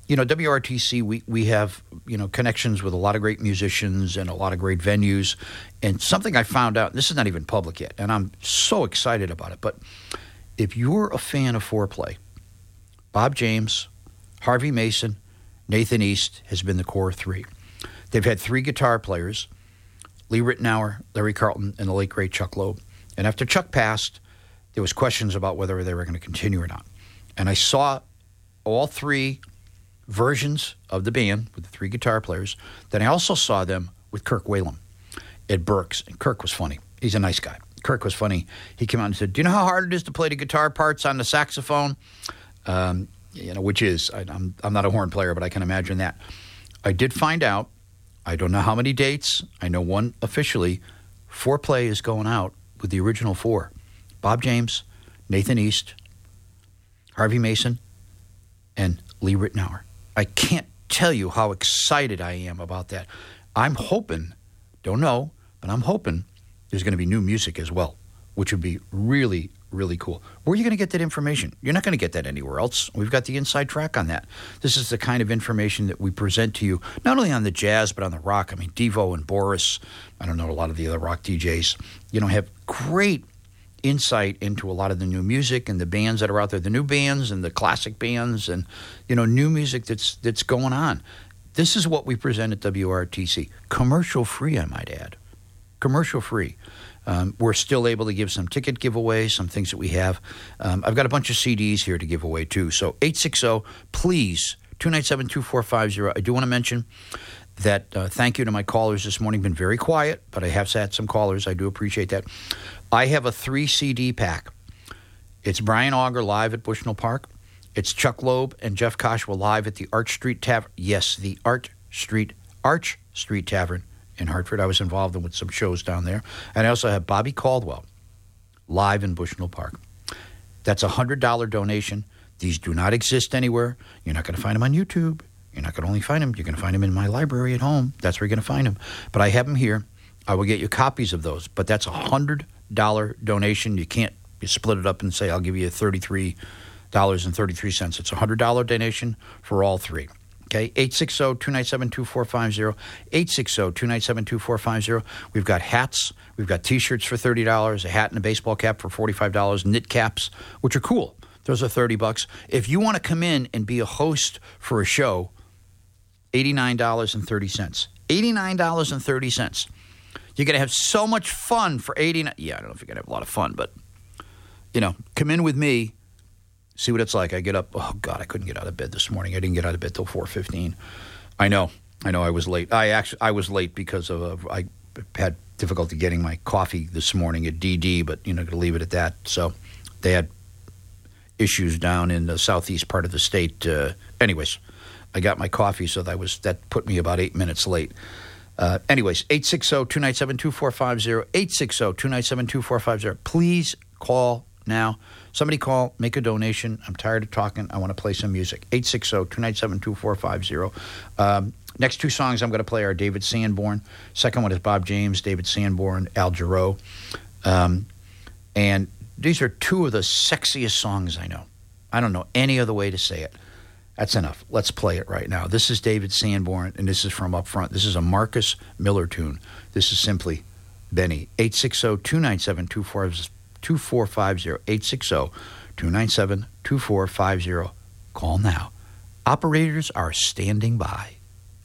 WRTC, we have, connections with a lot of great musicians and a lot of great venues. And something I found out, this is not even public yet, and I'm so excited about it, but if you're a fan of Foreplay, Bob James, Harvey Mason, Nathan East has been the core three. They've had three guitar players, Lee Ritenour, Larry Carlton, and the late, great Chuck Loeb. And after Chuck passed, there was questions about whether they were going to continue or not. And I saw all three versions of the band with the three guitar players. Then I also saw them with Kirk Whalum at Berks. And Kirk was funny. He's a nice guy. Kirk was funny. He came out and said, do you know how hard it is to play the guitar parts on the saxophone? Which is, I'm not a horn player, but I can imagine that. I did find out, I don't know how many dates. I know one officially. Foreplay is going out with the original four. Bob James, Nathan East, Harvey Mason, and Lee Ritenour. I can't tell you how excited I am about that. I'm hoping, don't know, but I'm hoping there's going to be new music as well, which would be really, really cool. Where are you going to get that information? You're not going to get that anywhere else. We've got the inside track on that. This is the kind of information that we present to you, not only on the jazz, but on the rock. I mean, Devo and Boris, I don't know a lot of the other rock DJs, have great insight into a lot of the new music and the bands that are out there, the new bands and the classic bands and, new music that's going on. This is what we present at WRTC. Commercial free, I might add. Commercial free. We're still able to give some ticket giveaways, some things that we have. I've got a bunch of CDs here to give away too. So 860, please, 297-2450. I do want to mention that thank you to my callers this morning. Been very quiet, but I have had some callers. I do appreciate that. I have a 3 CD pack. It's Brian Auger live at Bushnell Park. It's Chuck Loeb and Jeff Koshwa live at the Arch Street Tavern. Yes, the Arch Street Tavern in Hartford. I was involved with some shows down there. And I also have Bobby Caldwell live in Bushnell Park. That's a $100 donation. These do not exist anywhere. You're not going to find them on YouTube. You're not going to only find them. You're going to find them in my library at home. That's where you're going to find them. But I have them here. I will get you copies of those. But that's a $100 donation. You can't split it up and say, I'll give you $33.33. It's a $100 donation for all three. Okay, 860-297-2450, 860-297-2450. We've got hats. We've got T-shirts for $30, a hat and a baseball cap for $45, knit caps, which are cool. Those are $30. If you want to come in and be a host for a show, $89.30. $89.30. You're going to have so much fun for $89. Yeah, I don't know if you're going to have a lot of fun, but, come in with me. See what it's like. I get up. Oh, God, I couldn't get out of bed this morning. I didn't get out of bed till 4:15. I know. I was late. I was late because of I had difficulty getting my coffee this morning at DD, but, going to leave it at that. So they had issues down in the southeast part of the state. Anyways, I got my coffee, so that put me about 8 minutes late. Anyways, 860-297-2450, 860-297-2450. Please call now. Somebody call, make a donation. I'm tired of talking. I want to play some music. 860-297-2450. Next two songs I'm going to play are David Sanborn. Second one is Bob James, David Sanborn, Al Jarreau. And these are two of the sexiest songs I know. I don't know any other way to say it. That's enough. Let's play it right now. This is David Sanborn, and this is from up front. This is a Marcus Miller tune. This is simply Benny. 860-297-2450. 860-297-2450. Call now. Operators are standing by.